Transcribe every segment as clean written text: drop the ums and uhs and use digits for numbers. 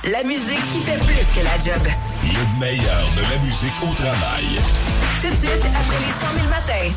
La musique qui fait plus que la job. Le meilleur de la musique au travail. Tout de suite, après les 100 000 matins.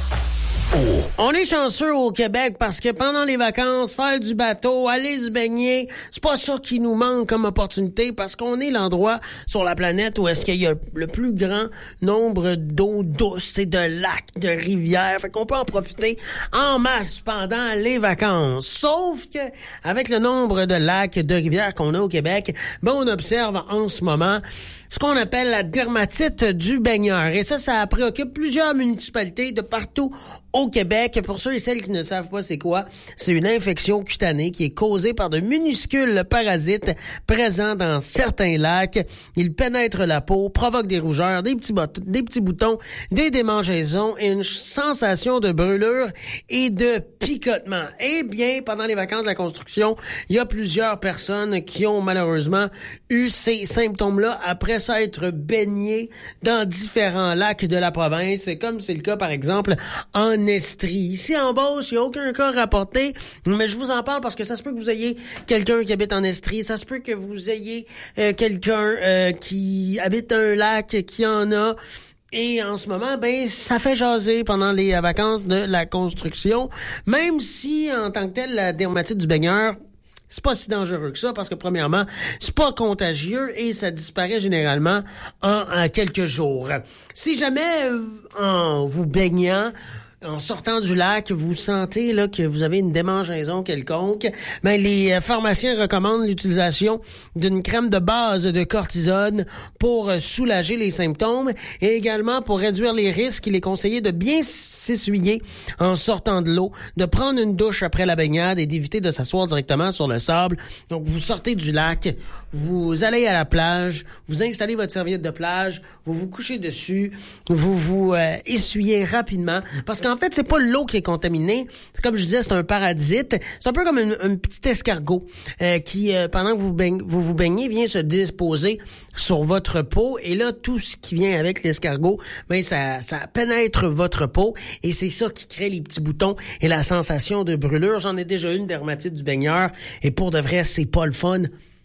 Oh. On est chanceux au Québec parce que pendant les vacances, faire du bateau, aller se baigner, c'est pas ça qui nous manque comme opportunité parce qu'on est l'endroit sur la planète où est-ce qu'il y a le plus grand nombre d'eau douce et de lacs, de rivières. Fait qu'on peut en profiter en masse pendant les vacances. Sauf que, avec le nombre de lacs, de rivières qu'on a au Québec, on observe en ce moment ce qu'on appelle la dermatite du baigneur. Et ça préoccupe plusieurs municipalités de partout au Québec. Pour ceux et celles qui ne savent pas c'est quoi, c'est une infection cutanée qui est causée par de minuscules parasites présents dans certains lacs. Ils pénètrent la peau, provoquent des rougeurs, des petits boutons, des démangeaisons et une sensation de brûlure et de picotement. Eh bien, pendant les vacances de la construction, il y a plusieurs personnes qui ont malheureusement eu ces symptômes-là après s'être baignées dans différents lacs de la province, comme c'est le cas par exemple en Estrie. Ici en Beauce, il n'y a aucun cas rapporté, mais je vous en parle parce que ça se peut que vous ayez quelqu'un qui habite en Estrie, ça se peut que vous ayez quelqu'un qui habite un lac qui en a. Et en ce moment, ça fait jaser pendant les vacances de la construction, même si en tant que tel, la dermatite du baigneur, c'est pas si dangereux que ça parce que premièrement, c'est pas contagieux et ça disparaît généralement en quelques jours. Si jamais en vous baignant, en sortant du lac, vous sentez là que vous avez une démangeaison quelconque, les pharmaciens recommandent l'utilisation d'une crème de base de cortisone pour soulager les symptômes et également pour réduire les risques. Il est conseillé de bien s'essuyer en sortant de l'eau, de prendre une douche après la baignade et d'éviter de s'asseoir directement sur le sable. Donc vous sortez du lac, vous allez à la plage, vous installez votre serviette de plage, vous vous couchez dessus, vous vous essuyez rapidement parce qu'en fait, c'est pas l'eau qui est contaminée. Comme je disais, c'est un parasite. C'est un peu comme un petit escargot qui, pendant que vous vous baignez, vient se disposer sur votre peau. Et là, tout ce qui vient avec l'escargot, ça pénètre votre peau. Et c'est ça qui crée les petits boutons et la sensation de brûlure. J'en ai déjà eu une dermatite du baigneur. Et pour de vrai, c'est pas le fun.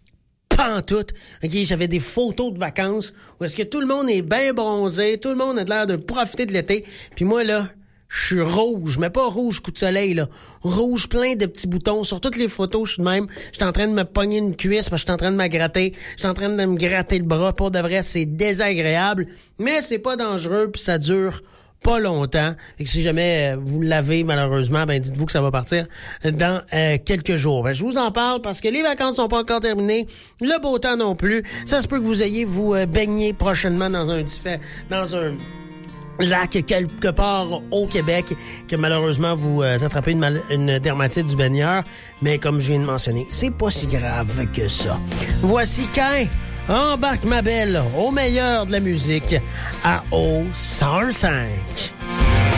Pantoute. OK, j'avais des photos de vacances où est-ce que tout le monde est bien bronzé, tout le monde a l'air de profiter de l'été. Puis moi, là, je suis rouge, mais pas rouge coup de soleil, là. Rouge, plein de petits boutons. Sur toutes les photos, je suis de même. Je suis en train de me pogner une cuisse parce que je suis en train de me gratter. Je suis en train de me gratter le bras. Pour de vrai, c'est désagréable. Mais c'est pas dangereux, puis ça dure pas longtemps. Et que si jamais vous l'avez, malheureusement, dites-vous que ça va partir dans quelques jours. Je vous en parle parce que les vacances sont pas encore terminées. Le beau temps non plus. Ça se peut que vous ayez vous baigner prochainement dans un lac quelque part au Québec, que malheureusement vous attrapez une dermatite du baigneur, mais comme je viens de mentionner, c'est pas si grave que ça. Voici Cain, embarque ma belle, au meilleur de la musique, à O 105.